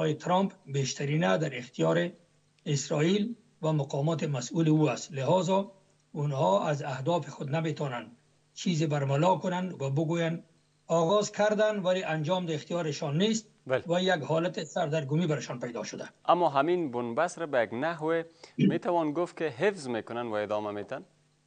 آقای ترامپ بیشترینه در اختیار اسرائیل و مقامات مسئول او است. لذا اونها از اهداف خود نمیتونن چیزی برملا کنن و بگوین آغاز کردن ولی انجام در اختیارشان نیست و یک حالت سردرگمی برشان پیدا شده. اما همین بنبست را به یک نحوه میتوان گفت که حفظ میکنن و ادامه میتن؟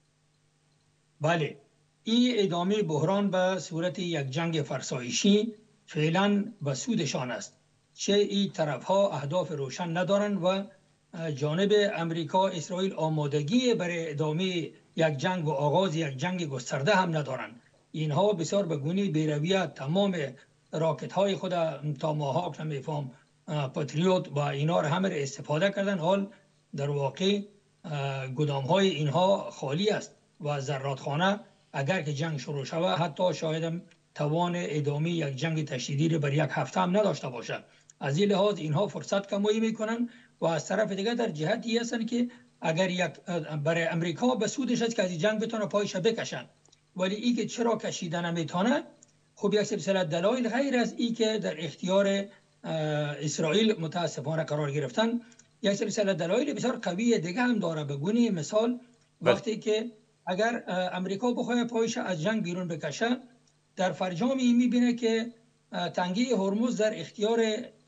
بله، این ادامه بحران به صورت یک جنگ فرسایشی فعلا به سودشان است. چه این طرف ها اهداف روشن ندارن و جانب امریکا اسرائیل آمادگی برای ادامه یک جنگ و آغاز یک جنگ گسترده هم ندارن. اینها بسیار به گونه بی‌رویه تمام راکت های خود تاماهاک نمیفهم پاتریوت و اینا را همه استفاده کردن. حال در واقع گدام های اینها خالی است و زرادخانه اگر که جنگ شروع شود حتی شاید توان ادامه یک جنگ تشدیدی را بر یک هفته هم نداشته باشد. از این لحاظ اینها فرصت کمایی میکنن و از طرف دیگه در جهتی هستن که اگر یک برای امریکا به سودش است که از این جنگ بتونه پایش بکشن، ولی این که چرا کشیدن نمیتونه، خب یک سلسله دلایل غیر از این که در اختیار اسرائیل متاسفانه قرار گرفتن، یک سلسله دلایل بسیار قوی دیگه هم داره. به گونه مثال وقتی که اگر امریکا بخواد پایش از جنگ بیرون بکشه، در فرجام این میبینه که تنگه هرمز در اختیار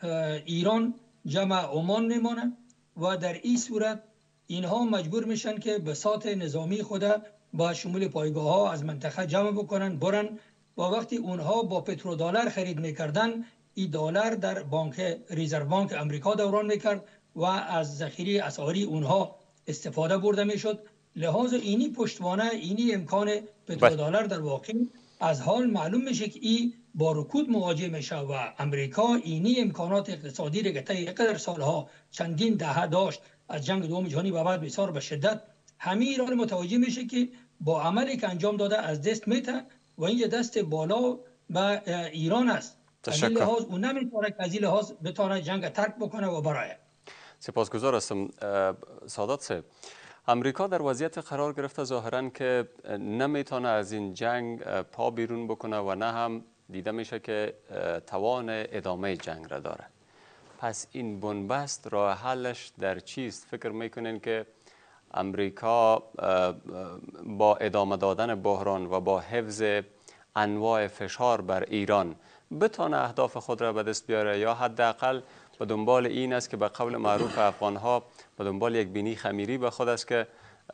ایران جمع عمان میمانه و در این صورت اینها مجبور میشن که بساط نظامی خود با شمول پایگاه ها از منطقه جمع بکنن برن و وقتی اونها با پترودلار خرید میکردن، این دلار در بانک ریزرو بانک امریکا دوران میکرد و از ذخیره اسعاری اونها استفاده برده میشد. لحاظ اینی پشتوانه اینی امکان پترودلار در واقع از حال معلوم میشه که این با رکود مواجه میشه و امریکا اینی امکانات اقتصادی را که طی قدر سالها چندین دهه داشت از جنگ دوم جهانی و بعد بسیار به شدت همه ایران متوجه میشه که با عملی که انجام داده از دست میته و اینجا دست بالا به ایران است. از این لحاظ اون نمیتونه که از این لحاظ بتونه جنگ ترک بکنه و برای. سپاسگزار هستم سادات صاحب. امریکا در وضعیت قرار گرفته ظاهرا که نمیتونه از این جنگ پا بیرون بکنه و نه هم دیده میشه که توان ادامه جنگ را داره. پس این بنبست راه حلش در چیست؟ فکر میکنین که امریکا با ادامه دادن بحران و با حفظ انواع فشار بر ایران بتونه اهداف خود را به دست بیاره یا حداقل به دنبال این است که به قول معروف افغانها به دنبال یک بینی خمیری به خود است که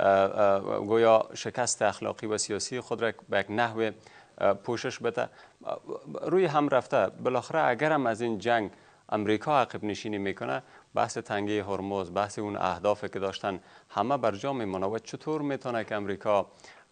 گویا شکست اخلاقی و سیاسی خود را به یک نحو پوشش بده؟ روی هم رفته بالاخره اگر هم از این جنگ امریکا عقب نشینی میکنه، بحث تنگه هرمز، بحث اون اهدافی که داشتن همه بر جا میمونه و چطور میتونه که امریکا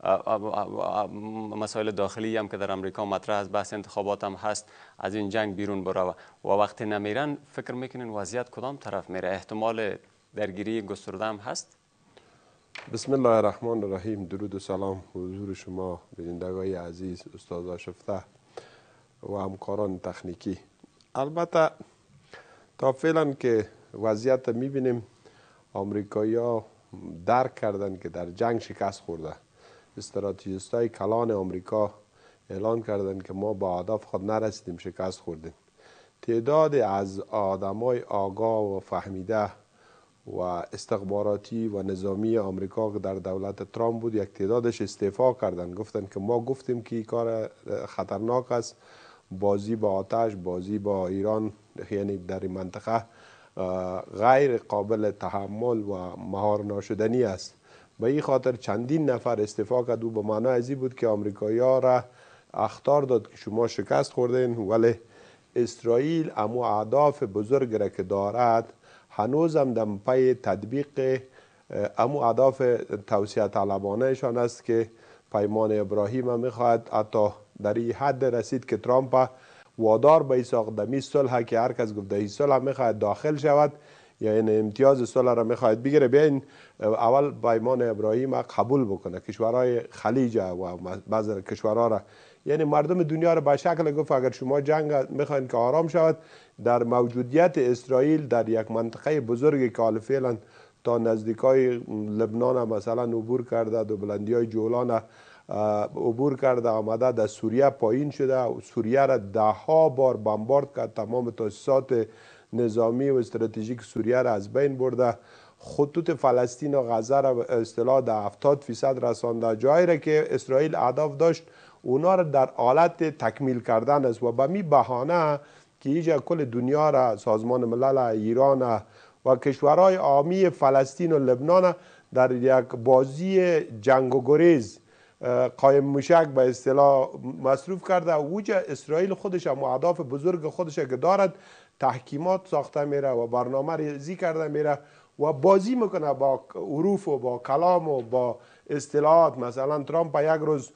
مسائل داخلی هم که در امریکا مطرح است، بحث انتخابات هم هست، از این جنگ بیرون بره و وقتی نمیرن فکر میکنین وضعیت کدام طرف میره؟ احتمال درگیری گسترده هم هست؟ بسم الله الرحمن الرحیم. درود و سلام حضور شما بینندگان عزیز، استاد آشفته و همکاران تکنیکی. البته تا فعلا که وضعیت میبینیم آمریکایی ها درک کردن که در جنگ شکست خورده. استراتژیست های کلان آمریکا اعلان کردن که ما با اهداف خود نرسیدیم، شکست خوردیم. تعداد از آدمای آگاه و فهمیده و استخباراتی و نظامی آمریکا که در دولت ترامپ بود، یک تعدادش استعفا کردن، گفتن که ما گفتیم که این کار خطرناک است، بازی با آتش، بازی با ایران یعنی در این منطقه غیر قابل تحمل و مهار ناشدنی است. به این خاطر چندین نفر استعفا کرد و به معنای ازی بود که آمریکایی ها را اخطار داد که شما شکست خوردین، ولی اسرائیل اما اهداف بزرگ را که دارد هنوز هم در پی تطبیق اما اهداف توسعه طلبانه شان است که پیمان ابراهیم هم میخواهد حتی در این حد رسید که ترامپ وادار به ایساق دمی صلح که هر کس گفته این صلح میخواهد داخل شود یا این امتیاز صلح را میخواهد بگیره، بیاین اول پیمان ابراهیم قبول بکنه. کشورهای خلیج و بعض کشورها را، یعنی مردم دنیا را به شکل گفت اگر شما جنگ میخواین که آرام شود، در موجودیت اسرائیل در یک منطقه بزرگی که حال فعلا تا نزدیکای لبنان مثلا عبور کرده، دو بلندی های جولان عبور کرده، آمده در سوریه پایین شده، سوریه را ده ها بار بمبارد کرد، تمام تاسیسات نظامی و استراتژیک سوریه را از بین برده، خطوط فلسطین و غزه را به اصطلاح در 70% رسانده، جایی را که اسرائیل اهداف داشت اونا را در حالت تکمیل کردن است و به می بهانه که اینجا کل دنیا را، سازمان ملل، ایران و کشورهای عامی فلسطین و لبنان در یک بازی جنگ و گریز قایم موشک به اصطلاح مصروف کرده. اوجا اسرائیل خودش هم اهداف بزرگ خودش که دارد تحکیمات ساخته میره و برنامه ریزی کرده میره و بازی میکنه با حروف و با کلام و با اصطلاحات. مثلا ترامپ یک روز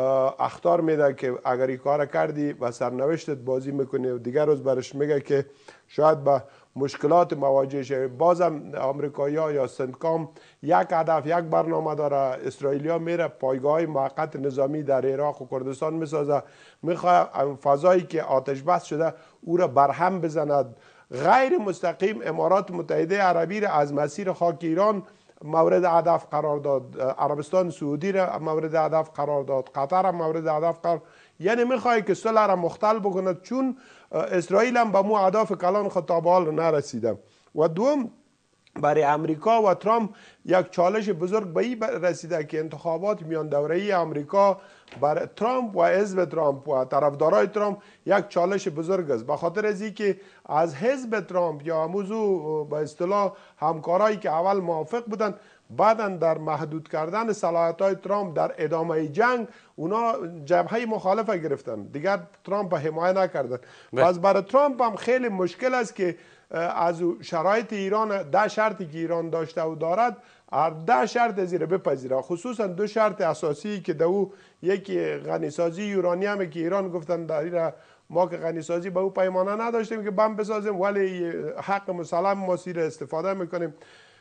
اخطار میده که اگر این کار کردی و سرنوشتت بازی میکنی و دیگر روز برش میگه که شاید به مشکلات مواجه شوی. بازم آمریکایی‌ها یا سنتکام یک هدف، یک برنامه داره. اسرائیلیا میره پایگاه موقت نظامی در عراق و کردستان میسازه، میخواد فضایی که آتش بس شده او را برهم بزند. غیر مستقیم امارات متحده عربی را از مسیر خاک ایران مورد هدف قرار داد، عربستان سعودی را مورد هدف قرار داد، قطر را مورد هدف قرار، یعنی میخواد که صلح را مختل بکند، چون اسرائیل هم به مو اهداف کلان خود تا به حال نرسیده. و دوم، برای امریکا و ترامپ یک چالش بزرگ به این رسیده که انتخابات میان دوره‌ای امریکا برای ترامپ و حزب ترامپ و طرفدارای ترامپ یک چالش بزرگ است، به خاطر از اینکه از حزب ترامپ یا موضوع به اصطلاح همکارایی که اول موافق بودن، بعدن در محدود کردن صلاحیت‌های ترامپ در ادامه جنگ اونا جبهه مخالفه گرفتن، دیگر ترامپ حمایت نکردن. پس برای ترامپ هم خیلی مشکل است که از شرایط ایران، 10 شرطی که ایران داشته و دارد، 10 شرط زیر بپذیره، خصوصا 2 شرط اساسی که دو، یکی غنیسازی یورانیمه که ایران گفتن در این ما که غنیسازی به او پیمانه نداشتیم که بم بسازیم، ولی حق مسلم ما سیر استفاده میکنیم.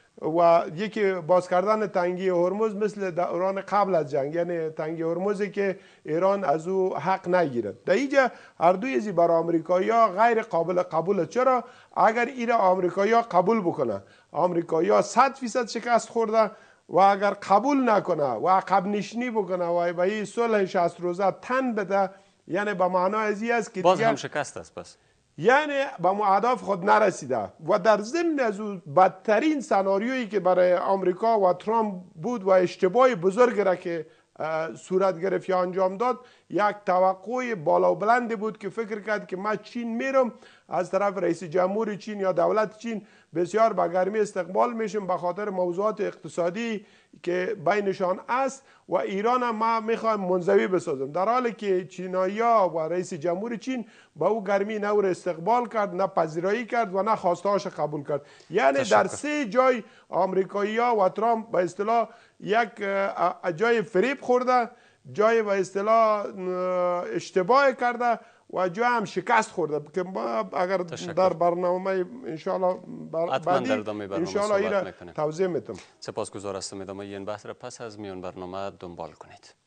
و یکی باز کردن تنگی هرمز مثل دوران قبل از جنگ، یعنی تنگی هرمزی که ایران از او حق نگیرد. در اینجا هر دوی ازی برای آمریکایی‌ها غیر قابل قبوله. چرا؟ اگر این آمریکایی‌ها قبول بکنه، آمریکایی‌ها 100% شکست خورده، و اگر قبول نکنه و عقب نشینی بکنه و به این صلح 60 روزه تن بده، یعنی به معنای از این است که باز هم شکست است. پس یعنی به اهداف خود نرسیده. و در ضمن از او بدترین سناریویی که برای آمریکا و ترامپ بود و اشتباه بزرگ را که صورت گرفت یا انجام داد، یک توقع بالا و بلندی بود که فکر کرد که من چین میرم، از طرف رئیس جمهور چین یا دولت چین بسیار با گرمی استقبال میشم به خاطر موضوعات اقتصادی که بینشان است و ایران هم ما میخوایم منزوی بسازم، در حالی که چینایی‌ها و رئیس جمهور چین با او گرمی نه او استقبال کرد، نه پذیرایی کرد و نه خواستهاش قبول کرد. یعنی در 3 جای آمریکایی‌ها و ترامپ به اصطلاح یک جای فریب خورده، جای به اصطلاح اشتباه کرده و جای هم شکست خورده که ما اگر در برنامه انشاءالله بعدی انشاءالله این را توضیح میتم. سپاسگزار هستم. ادامه این بحث را پس از میان برنامه دنبال کنید.